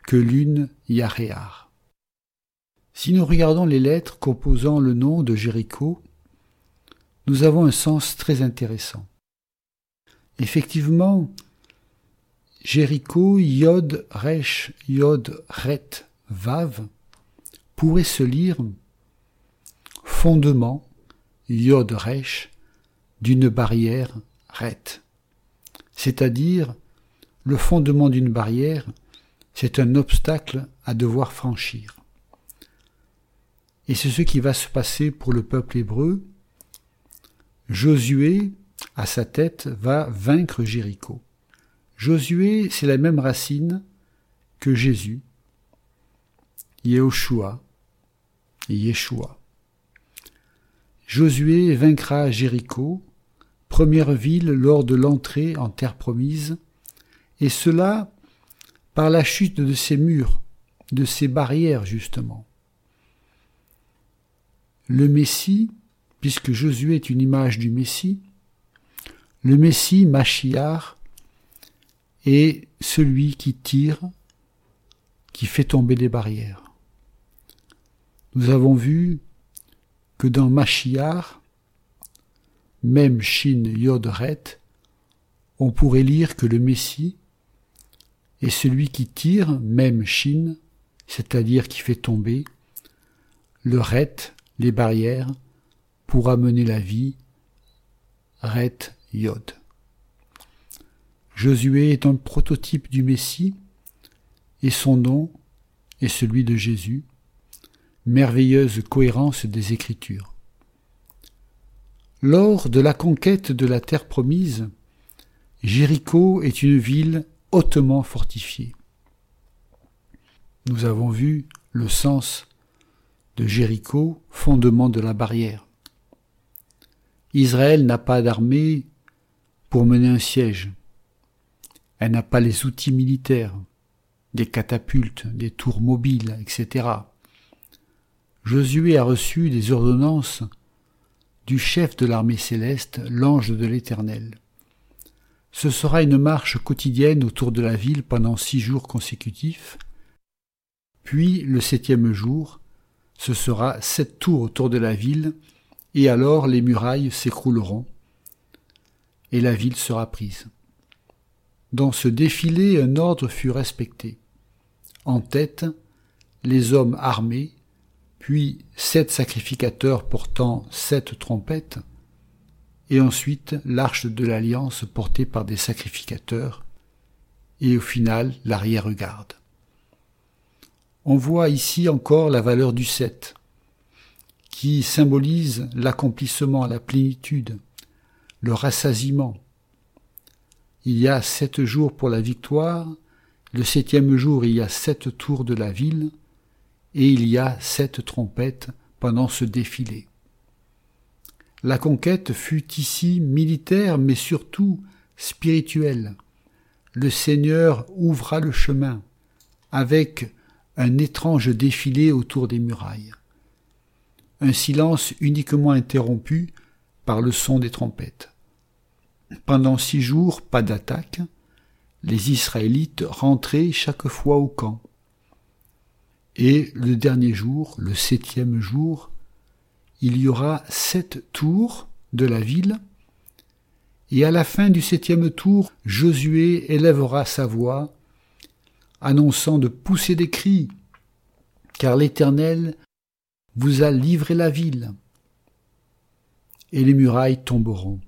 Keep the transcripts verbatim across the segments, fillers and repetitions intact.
que l'une Yaréar. Si nous regardons les lettres composant le nom de Jéricho, nous avons un sens très intéressant. Effectivement, Jéricho, Yod, Resh, Yod, Ret, Vav, pourrait se lire fondement, Yod, Resh, d'une barrière, Ret. C'est-à-dire, le fondement d'une barrière, c'est un obstacle à devoir franchir. Et c'est ce qui va se passer pour le peuple hébreu. Josué, à sa tête, va vaincre Jéricho. Josué, c'est la même racine que Jésus, Yehoshua, Yeshua. Josué vaincra Jéricho, première ville lors de l'entrée en terre promise, et cela par la chute de ses murs, de ses barrières justement. Le Messie, puisque Josué est une image du Messie, le Messie, Machiar, est celui qui tire, qui fait tomber les barrières. Nous avons vu que dans Machiar, même Shin Yod Ret, on pourrait lire que le Messie est celui qui tire, même Shin, c'est-à-dire qui fait tomber, le Ret, les barrières, pour amener la vie, Ret Yod. Josué est un prototype du Messie, et son nom est celui de Jésus, merveilleuse cohérence des Écritures. Lors de la conquête de la terre promise, Jéricho est une ville hautement fortifiée. Nous avons vu le sens de Jéricho, fondement de la barrière. Israël n'a pas d'armée pour mener un siège. Elle n'a pas les outils militaires, des catapultes, des tours mobiles, et cetera. Josué a reçu des ordonnances du chef de l'armée céleste, l'ange de l'Éternel. Ce sera une marche quotidienne autour de la ville pendant six jours consécutifs, puis le septième jour, ce sera sept tours autour de la ville, et alors les murailles s'écrouleront, et la ville sera prise. Dans ce défilé, un ordre fut respecté. En tête, les hommes armés, puis sept sacrificateurs portant sept trompettes, et ensuite l'arche de l'Alliance portée par des sacrificateurs, et au final l'arrière-garde. On voit ici encore la valeur du sept, qui symbolise l'accomplissement, la plénitude, le rassasiement. Il y a sept jours pour la victoire, le septième jour il y a sept tours de la ville, et il y a sept trompettes pendant ce défilé. La conquête fut ici militaire, mais surtout spirituelle. Le Seigneur ouvra le chemin avec un étrange défilé autour des murailles. Un silence uniquement interrompu par le son des trompettes. Pendant six jours, pas d'attaque. Les Israélites rentraient chaque fois au camp. Et le dernier jour, le septième jour, il y aura sept tours de la ville, et à la fin du septième tour, Josué élèvera sa voix, annonçant de pousser des cris, car l'Éternel vous a livré la ville, et les murailles tomberont.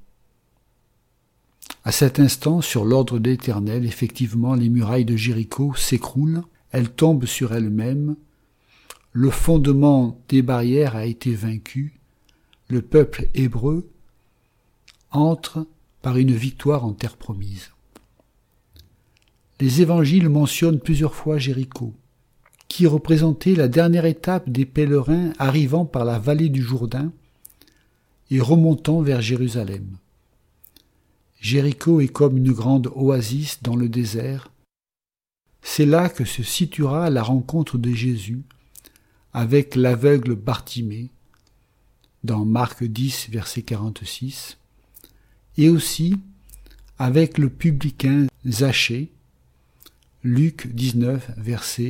À cet instant, sur l'ordre de l'Éternel, effectivement, les murailles de Jéricho s'écroulent, elles tombent sur elles-mêmes, le fondement des barrières a été vaincu, le peuple hébreu entre par une victoire en terre promise. Les évangiles mentionnent plusieurs fois Jéricho, qui représentait la dernière étape des pèlerins arrivant par la vallée du Jourdain et remontant vers Jérusalem. Jéricho est comme une grande oasis dans le désert. C'est là que se situera la rencontre de Jésus avec l'aveugle Bartimée, dans Marc dix, verset quarante-six, et aussi avec le publicain Zachée, Luc dix-neuf, verset